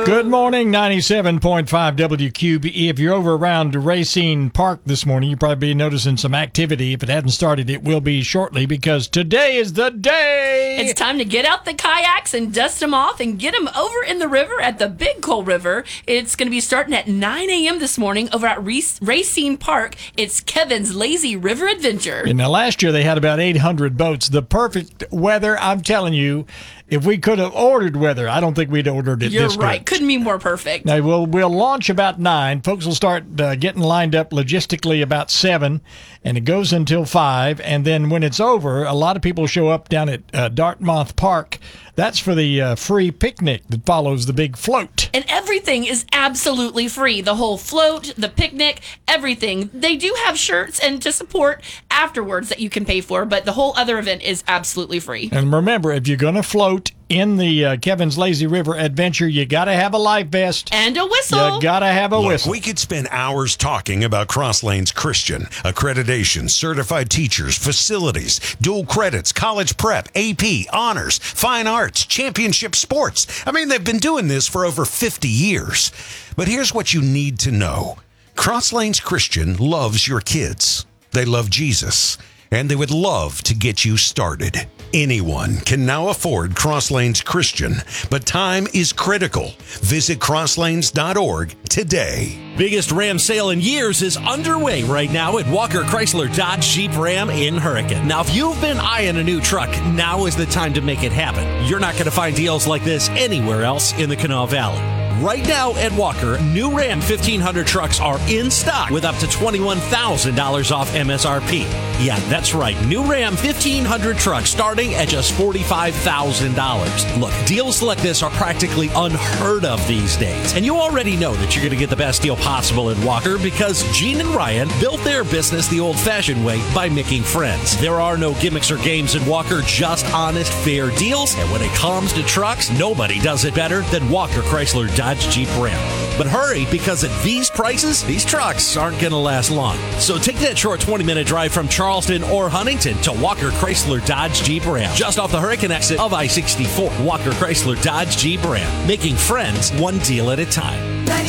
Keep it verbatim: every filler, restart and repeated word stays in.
Good morning, ninety-seven point five W Q B E. If you're over around Racine Park this morning, you'll probably be noticing some activity. If it hasn't started, it will be shortly because today is the day. It's time to get out the kayaks and dust them off and get them over in the river at the Big Coal River. It's going to be starting at nine a.m. this morning over at Racine Park. It's Kevin's Lazy River Adventure. And now last year they had about eight hundred boats. The perfect weather, I'm telling you. If we could have ordered weather, I don't think we'd ordered it You're this right. good. Couldn't be more perfect. Now, we'll, we'll launch about nine. Folks will start uh, getting lined up logistically about seven, and it goes until five. And then when it's over, a lot of people show up down at uh, Dartmouth Park. That's for the uh, free picnic that follows the big float. And everything is absolutely free. The whole float, the picnic, everything. They do have shirts and to support afterwards that you can pay for, but the whole other event is absolutely free. And remember, if you're going to float in the uh, Kevin's Lazy River Adventure, you got to have a life vest. And a whistle. You got to have a Look, whistle. we could spend hours talking about Crosslanes Christian, accreditation, certified teachers, facilities, dual credits, college prep, A P, honors, fine arts, championship sports. I mean, they've been doing this for over fifty years. But here's what you need to know. Crosslanes Christian loves your kids. They love Jesus. And they would love to get you started. Anyone can now afford Crosslanes Christian, but time is critical. Visit crosslanes dot org today. Biggest Ram sale in years is underway right now at Walker Chrysler Dodge Jeep Ram in Hurricane. Now, if you've been eyeing a new truck, now is the time to make it happen. You're not going to find deals like this anywhere else in the Kanawha Valley. Right now at Walker, new Ram fifteen hundred trucks are in stock with up to twenty-one thousand dollars off M S R P. Yeah, that's right. New Ram fifteen hundred trucks starting at just forty-five thousand dollars. Look, deals like this are practically unheard of these days. And you already know that you're going to get the best deal possible at Walker because Gene and Ryan built their business the old-fashioned way by making friends. There are no gimmicks or games at Walker, just honest, fair deals. And when it comes to trucks, nobody does it better than Walker Chrysler Dodge Jeep Ram. But hurry, because at these prices, these trucks aren't going to last long. So take that short twenty-minute drive from Charleston or Huntington to Walker Chrysler Dodge Jeep Ram, just off the Hurricane exit of I sixty-four. Walker Chrysler Dodge Jeep Ram, making friends one deal at a time.